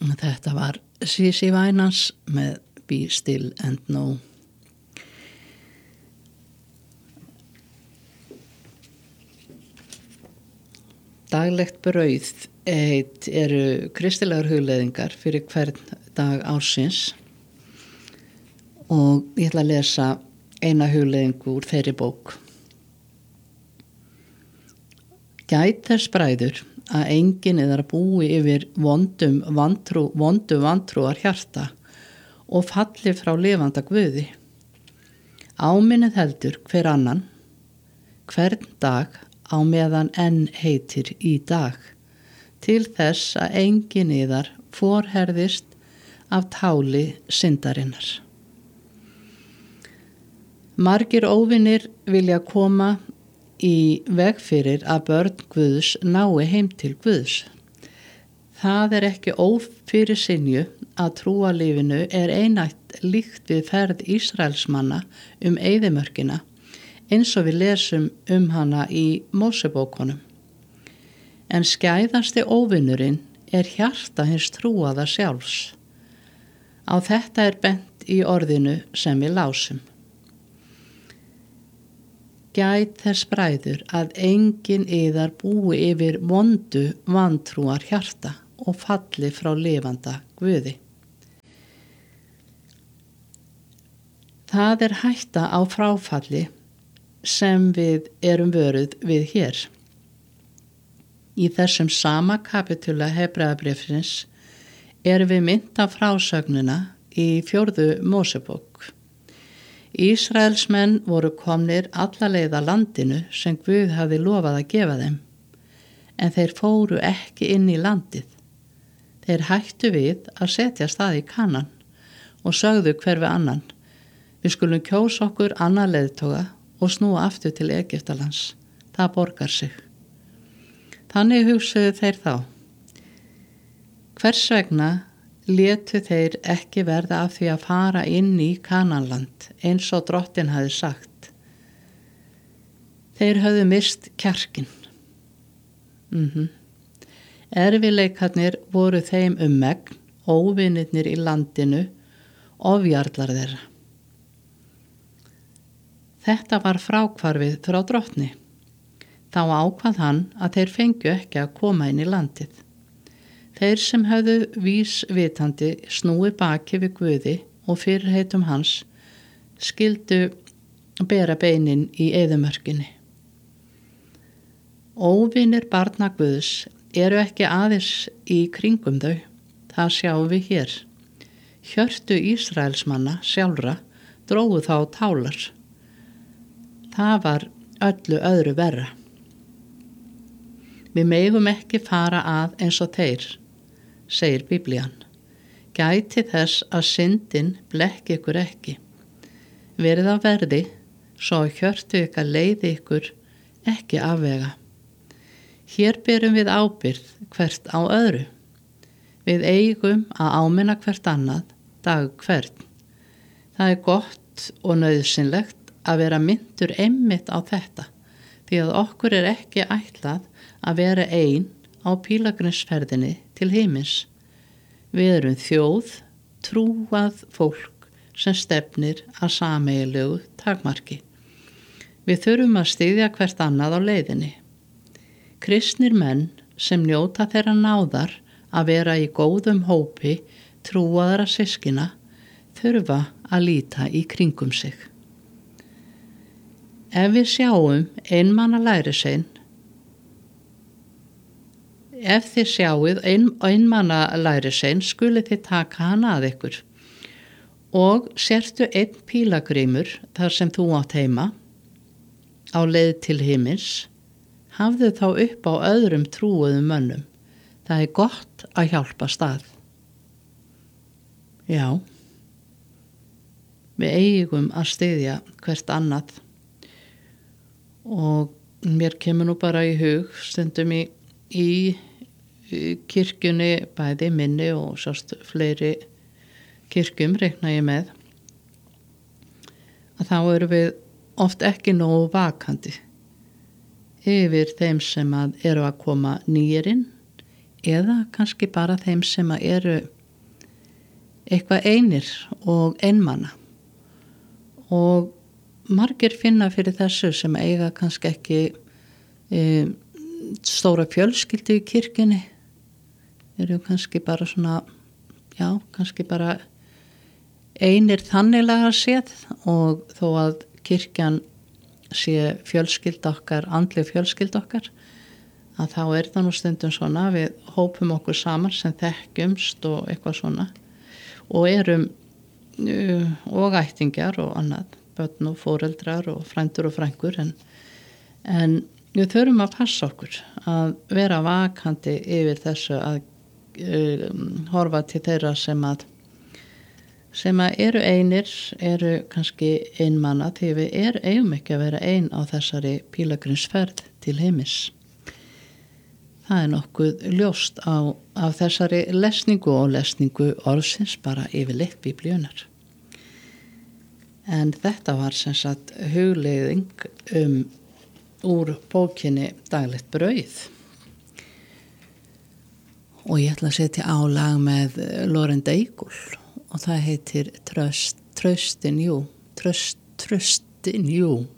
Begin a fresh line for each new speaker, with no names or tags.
Þetta var C.C. Winans með Be Still and Know. Daglegt brauð eru kristilegar hugleiðingar fyrir hvern dag ársins og ég ætla að lesa eina hugleiðingu úr þeirri bók. Gæt þess bræður að enginn yðar búi yfir vondu vantrúar hjarta og falli frá lifanda Guði. Áminnið heldur hver annan, hvern dag á meðan enn heitir í dag, til þess að enginn yðar forherðist af táli syndarinnar. Margir óvinir vilja koma í veg fyrir að börn Guðs nái heim til Guðs. Það ekki ófyrirsynju að trúarlífinu einætt líkt við ferð Ísraelsmanna eyðimörkina, eins og við lesum hana í Mósebókunum. En skæðasti óvinurinn hjarta hins trúaða sjálfs. Á þetta bent í orðinu sem við lásum. Gæt þess bræður að enginn yðar búi yfir vondu vantrúar hjarta og falli frá lifanda Guði. Það hætta á fráfalli sem við erum vöruð við hér. Í þessum sama kapitúla Hebreabréfsins við minnt af frásögnina í 4. Mósebók. Ísraelsmenn voru komnir alla leið að landinu sem Guð hafði lofað að gefa þeim, en þeir fóru ekki inn í landið. Þeir hættu við að setjast að í Kanan og sögðu hver við annan: við skulum kjósa okkur annan leiðtoga og snúa aftur til Egyptalands. Það borgar sig. Þannig hugsuðu þeir þá: hvers vegna létu þeir ekki verða af því að fara inn í Kananland eins og Drottinn hafði sagt? Þeir höfðu mist kjarkinn. Erfiðleikarnir voru þeim megn, óvinirnir í landinu, ofjarlar þeirra. Þetta var fráhvarfið frá Drottni. Þá ákvað hann að þeir fengju ekki að koma inn í landið. Þeir sem höfðu vísvitandi snúið baki við Guði og fyrirheitum hans skyldu bera beinin í eyðimörkinni. Óvinir barna Guðs ekki aðeins í kringum þau, það sjáum við hér. Hjörtu Ísraelsmanna sjálfra drógu þá tálar. Það var öllu öðru verra. Við megum ekki fara að eins og þeir, segir Biblían. Gæti þess að syndin blekki ykkur ekki. Verið á verði, svo hjörtu ykkar leiði ykkur ekki afvega. Hér berum við ábyrgð hvert á öðru. Við eigum að áminna hvert annað dag hvern. Það gott og nauðsynlegt að vera minntur einmitt á þetta, því að okkur ekki ætlað að vera ein á pílagrimsferðinni til himins. Við erum þjóð, trúað fólk sem stefnir að sameiginlegu takmarki. Við þurfum að styðja hvert annað á leiðinni. Kristnir menn sem njóta þeirra náðar að vera í góðum hópi trúaðra systkina þurfa að líta í kringum sig. Ef við sjáum einmanna lærisvein, ef þið sjáið einmanna lærisvein, skuli þið taka hann að ykkur. Og sértu einn pílagrímur þar sem þú átt heima, á leið til himins, hafðu þá upp á öðrum trúuðum mönnum. Það gott að hjálpa stað. Já, við eigum að styðja hvert annað. Og mér kemur nú bara í hug stundum í kirkjunni, bæði minni og sást fleiri kirkjum reikna ég með, að þá erum við oft ekki nógu vakandi yfir þeim sem eru að koma nýjir inn, eða kannski bara þeim sem eru eitthvað einir og einmana og margir finna fyrir þessu sem eiga kannski ekki stóra fjölskyldu í kirkjunni, eru kannski bara svona, já, kannski bara einir þanniglega séð og þó að kirkjan sé fjölskylda okkar, andleg fjölskylda okkar, að þá það nú stundum svona, við hópum okkur saman sem þekkjumst og eitthvað svona og erum og ættingjar og annað, börn og foreldrar og frændur og frængur en við þurfum að passa okkur að vera vakandi yfir þessu að horfa til þeirra sem að eru einir, eru kannski einmana því við eigum ekki að vera ein á þessari pílagrimsferð til heimis. Það nokkuð ljóst af þessari lesningu og lesningu orðsins bara yfirleitt Biblíunnar. En þetta var sem sagt hugleiðing úr bókinni Daglegt brauð. Og ég ætla að setja á lag með Lauren Daigle og það heitir Trust in You.